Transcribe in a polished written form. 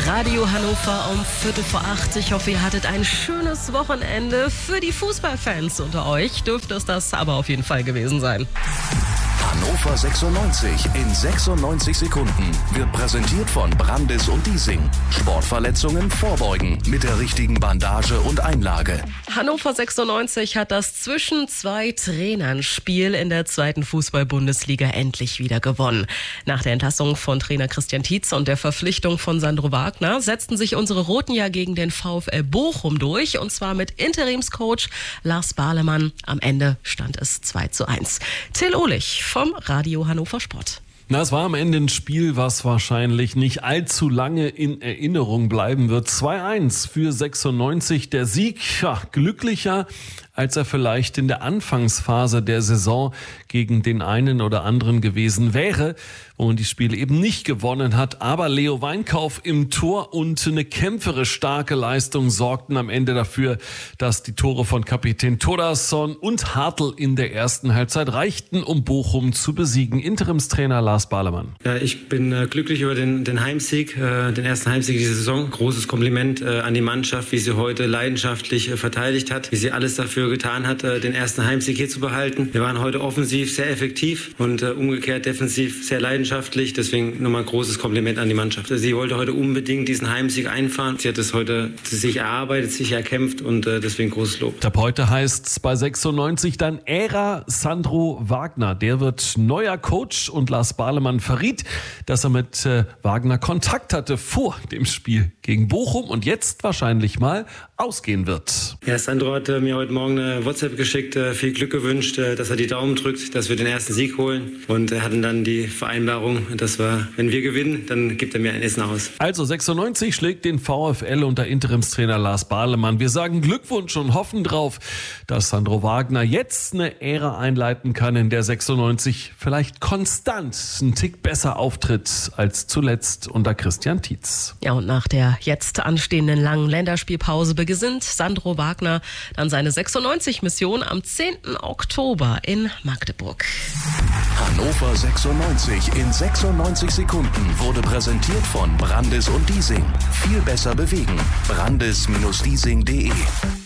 Radio Hannover um 7:45. Ich hoffe, ihr hattet ein schönes Wochenende. Für die Fußballfans unter euch dürfte es das aber auf jeden Fall gewesen sein. Hannover 96 in 96 Sekunden wird präsentiert von Brandis und Diesing. Sportverletzungen vorbeugen mit der richtigen Bandage und Einlage. Hannover 96 hat das zwischen zwei Trainern Spiel in der zweiten Fußball-Bundesliga endlich wieder gewonnen. Nach der Entlassung von Trainer Christian Tietz und der Verpflichtung von Sandro Wagner setzten sich unsere Roten ja gegen den VfL Bochum durch, und zwar mit Interimscoach Lars Balemann. Am Ende stand es 2:1. Till Ohlich vom Radio Hannover Sport. Es war am Ende ein Spiel, was wahrscheinlich nicht allzu lange in Erinnerung bleiben wird. 2:1 für 96. Der Sieg, glücklicher, als er vielleicht in der Anfangsphase der Saison gegen den einen oder anderen gewesen wäre, wo man die Spiele eben nicht gewonnen hat. Aber Leo Weinkauf im Tor und eine kämpferisch starke Leistung sorgten am Ende dafür, dass die Tore von Kapitän Thordarson und Hartl in der ersten Halbzeit reichten, um Bochum zu besiegen. Interimstrainer Lars Balemann. Ja, ich bin glücklich über den Heimsieg, den ersten Heimsieg dieser Saison. Großes Kompliment an die Mannschaft, wie sie heute leidenschaftlich verteidigt hat, wie sie alles dafür getan hat, den ersten Heimsieg hier zu behalten. Wir waren heute offensiv sehr effektiv und umgekehrt defensiv sehr leidenschaftlich. Deswegen nochmal ein großes Kompliment an die Mannschaft. Sie wollte heute unbedingt diesen Heimsieg einfahren. Sie hat es heute sich erarbeitet, sich erkämpft, und deswegen großes Lob. Ab heute heißt es bei 96 dann Ära Sandro Wagner. Der wird neuer Coach, und Lars Balemann verriet, dass er mit Wagner Kontakt hatte vor dem Spiel gegen Bochum und jetzt wahrscheinlich mal ausgehen wird. Ja, Sandro hat mir heute Morgen eine WhatsApp geschickt, viel Glück gewünscht, dass er die Daumen drückt, dass wir den ersten Sieg holen, und er hatte dann die Vereinbarung, dass wenn wir gewinnen, dann gibt er mir ein Essen aus. Also 96 schlägt den VfL unter Interimstrainer Lars Balemann. Wir sagen Glückwunsch und hoffen drauf, dass Sandro Wagner jetzt eine Ära einleiten kann, in der 96 vielleicht konstant einen Tick besser auftritt als zuletzt unter Christian Tietz. Ja, und nach der jetzt anstehenden langen Länderspielpause beginnt Sandro Wagner dann seine 96-Mission am 10. Oktober in Magdeburg. Hannover 96 in 96 Sekunden wurde präsentiert von Brandis und Diesing. Viel besser bewegen. Brandis-Diesing.de